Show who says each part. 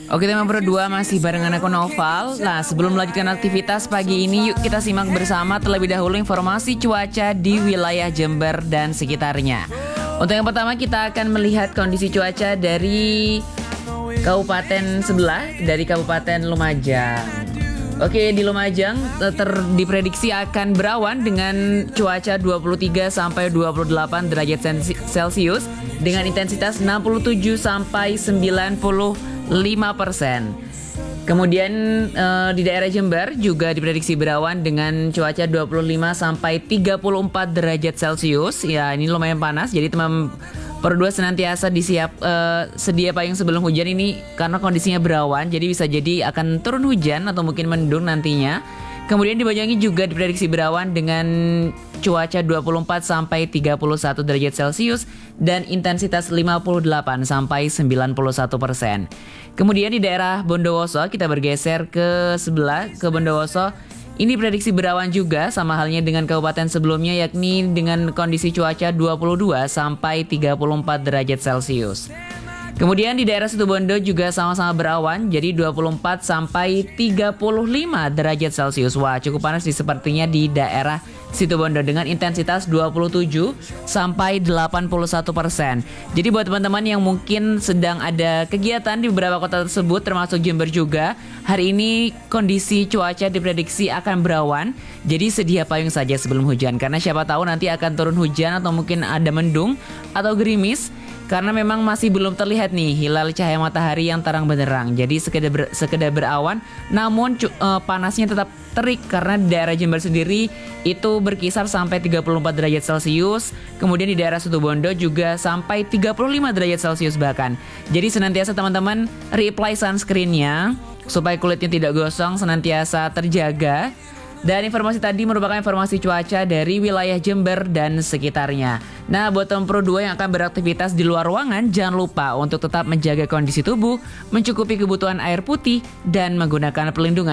Speaker 1: Oke, tema berdua masih barengan aku Noval. Nah, sebelum melanjutkan aktivitas pagi ini, yuk kita simak bersama terlebih dahulu informasi cuaca di wilayah Jember dan sekitarnya. Untuk yang pertama, kita akan melihat kondisi cuaca dari kabupaten sebelah, dari Kabupaten Lumajang. Oke, di Lumajang diprediksi akan berawan dengan cuaca 23 sampai 28 derajat Celcius dengan intensitas 67 sampai 95%. Kemudian di daerah Jember juga diprediksi berawan dengan cuaca 25 sampai 34 derajat Celcius. Ya, ini lumayan panas. Jadi teman berdua senantiasa sedia payung sebelum hujan ini karena kondisinya berawan. Jadi bisa jadi akan turun hujan atau mungkin mendung nantinya. Kemudian di Banyuwangi juga diprediksi berawan dengan cuaca 24 sampai 31 derajat Celcius dan intensitas 58 sampai 91%. Kemudian di daerah Bondowoso kita bergeser ke sebelah, ke Bondowoso. Ini prediksi berawan juga sama halnya dengan kabupaten sebelumnya, yakni dengan kondisi cuaca 22 sampai 34 derajat Celcius. Kemudian di daerah Situbondo juga sama-sama berawan, jadi 24 sampai 35 derajat Celcius. Wah, cukup panas sepertinya di daerah Situbondo dengan intensitas 27 sampai 81%. Jadi buat teman-teman yang mungkin sedang ada kegiatan di beberapa kota tersebut termasuk Jember juga, hari ini kondisi cuaca diprediksi akan berawan. Jadi sedia payung saja sebelum hujan karena siapa tahu nanti akan turun hujan atau mungkin ada mendung atau gerimis. Karena memang masih belum terlihat nih hilal cahaya matahari yang terang benderang. Jadi sekedar berawan, namun panasnya tetap terik karena di daerah Jember sendiri itu berkisar sampai 34 derajat Celcius. Kemudian di daerah Situbondo juga sampai 35 derajat Celcius bahkan. Jadi senantiasa teman-teman reapply sunscreen-nya supaya kulitnya tidak gosong, senantiasa terjaga. Dan informasi tadi merupakan informasi cuaca dari wilayah Jember dan sekitarnya. Nah, buat teman Pro 2 yang akan beraktivitas di luar ruangan, jangan lupa untuk tetap menjaga kondisi tubuh, mencukupi kebutuhan air putih, dan menggunakan pelindungan.